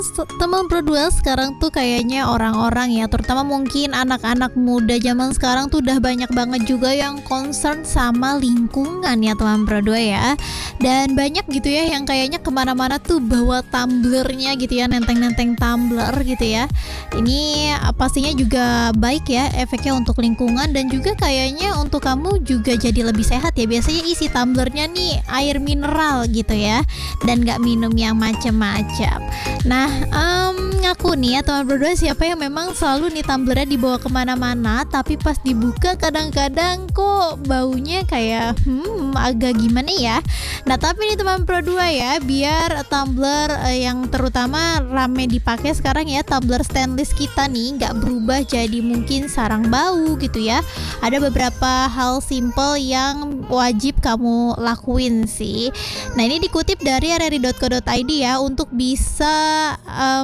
Teman berdua sekarang tuh kayaknya orang-orang ya, terutama mungkin anak-anak muda zaman sekarang tuh udah banyak banget juga yang concern sama lingkungan ya teman berdua ya. Dan banyak gitu ya yang kayaknya kemana-mana tuh bawa tumblernya gitu ya, nenteng-nenteng tumbler gitu ya. Ini pastinya juga baik ya efeknya untuk lingkungan dan juga kayaknya untuk kamu juga jadi lebih sehat ya. Biasanya isi tumblernya nih air mineral gitu ya, dan gak minum yang macem-macem. Nah, ngaku nih ya teman berdua, siapa yang memang selalu nih tumblernya dibawa kemana-mana, tapi pas dibuka kadang-kadang kok baunya kayak agak gimana ya. Nah tapi nih teman berdua ya, biar tumbler yang terutama rame dipakai sekarang ya, tumbler stainless kita nih nggak berubah jadi mungkin sarang bau gitu ya. Ada beberapa hal simple yang wajib kamu lakuin sih. Nah ini dikutip dari rri.co.id ya, untuk bisa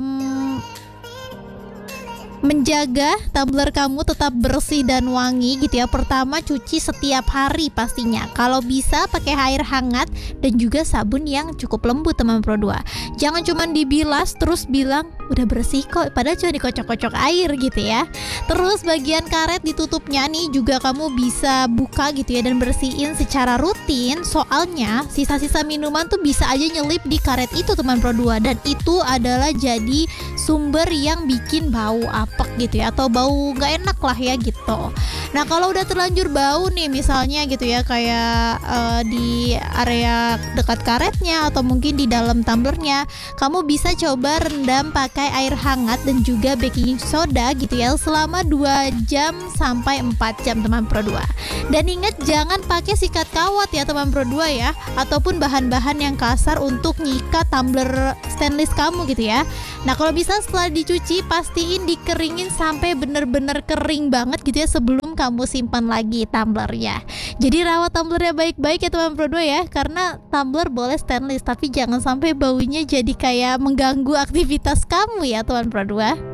menjaga tumbler kamu tetap bersih dan wangi gitu ya. Pertama, cuci setiap hari pastinya. Kalau bisa pakai air hangat dan juga sabun yang cukup lembut teman Pro 2. Jangan cuma dibilas terus bilang udah bersih kok, padahal cuma dikocok-kocok air gitu ya. Terus bagian karet ditutupnya nih juga kamu bisa buka gitu ya dan bersihin secara rutin. Soalnya sisa-sisa minuman tuh bisa aja nyelip di karet itu teman Pro 2, dan itu adalah jadi sumber yang bikin bau apek gitu ya, atau bau nggak enak lah ya gitu. Nah kalau udah terlanjur bau nih misalnya gitu ya, kayak di area dekat karetnya atau mungkin di dalam tumblernya, kamu bisa coba rendam pakai air hangat dan juga baking soda gitu ya selama 2 jam sampai 4 jam teman Pro 2. Dan ingat jangan pakai sikat kawat ya teman Pro 2 ya, ataupun bahan-bahan yang kasar untuk nyikat tumbler stainless kamu gitu ya. Nah kalau bisa setelah dicuci pastiin dikeringin sampai bener-bener kering banget gitu ya sebelum kamu simpan lagi tumblernya. Jadi rawat tumblernya baik-baik ya teman Pro 2 ya, karena tumbler boleh stainless tapi jangan sampai baunya jadi kayak mengganggu aktivitas kamu ya teman Pro 2.